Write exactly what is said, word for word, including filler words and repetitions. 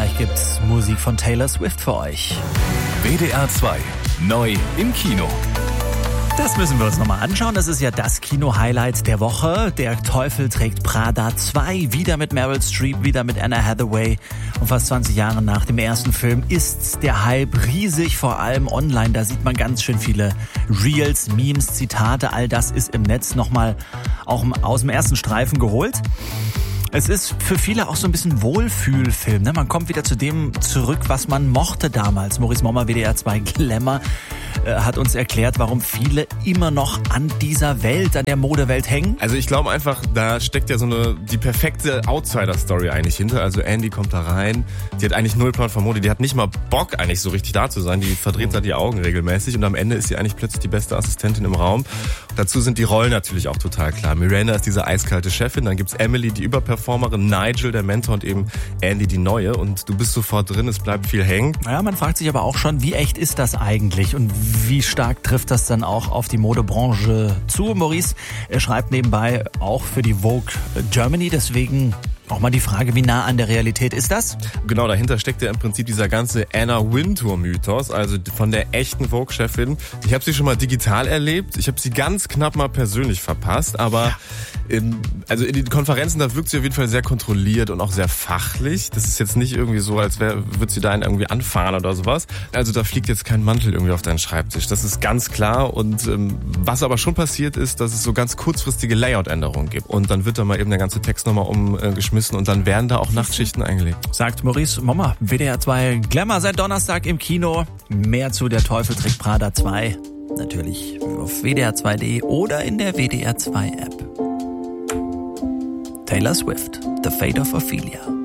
Gleich gibt's Musik von Taylor Swift für euch. W D R zwei, neu im Kino. Das müssen wir uns nochmal anschauen. Das ist ja das Kino-Highlight der Woche. Der Teufel trägt Prada zwei. Wieder mit Meryl Streep, wieder mit Anna Hathaway. Und fast zwanzig Jahre nach dem ersten Film ist der Hype riesig, vor allem online. Da sieht man ganz schön viele Reels, Memes, Zitate. All das ist im Netz nochmal auch aus dem ersten Streifen geholt. Es ist für viele auch so ein bisschen Wohlfühlfilm. Ne? Man kommt wieder zu dem zurück, was man mochte damals. Maurice Mommer, W D R zwei Glamour, äh, hat uns erklärt, warum viele immer noch an dieser Welt, an der Modewelt hängen. Also ich glaube einfach, da steckt ja so eine die perfekte Outsider-Story eigentlich hinter. Also Andy kommt da rein, die hat eigentlich null Plan von Mode, die hat nicht mal Bock eigentlich so richtig da zu sein, die verdreht da die Augen regelmäßig und am Ende ist sie eigentlich plötzlich die beste Assistentin im Raum. Dazu sind die Rollen natürlich auch total klar. Miranda ist diese eiskalte Chefin, dann gibt's Emily, die Überperformerin, Nigel, der Mentor und eben Andy, die Neue und du bist sofort drin, es bleibt viel hängen. Ja, man fragt sich aber auch schon, wie echt ist das eigentlich und wie stark trifft das dann auch auf die Modebranche zu? Maurice schreibt nebenbei auch für die Vogue Germany, deswegen auch mal die Frage, wie nah an der Realität ist das? Genau, dahinter steckt ja im Prinzip dieser ganze Anna Wintour-Mythos, also von der echten Vogue-Chefin. Ich habe sie schon mal digital erlebt, ich habe sie ganz knapp mal persönlich verpasst, aber ja. in, also in den Konferenzen, da wirkt sie auf jeden Fall sehr kontrolliert und auch sehr fachlich. Das ist jetzt nicht irgendwie so, als wäre, würde sie da einen irgendwie anfahren oder sowas. Also da fliegt jetzt kein Mantel irgendwie auf deinen Schreibtisch, das ist ganz klar. Und ähm, was aber schon passiert ist, dass es so ganz kurzfristige Layout-Änderungen gibt. Und dann wird da mal eben der ganze Text nochmal umgeschmissen. Und dann werden da auch Nachtschichten eingelegt. Sagt Maurice Mommer, W D R zwei Glamour seit Donnerstag im Kino. Mehr zu Der Teufel trägt Prada zwei. Natürlich auf W D R zwei punkt de oder in der W D R zwei App. Taylor Swift, The Fate of Ophelia.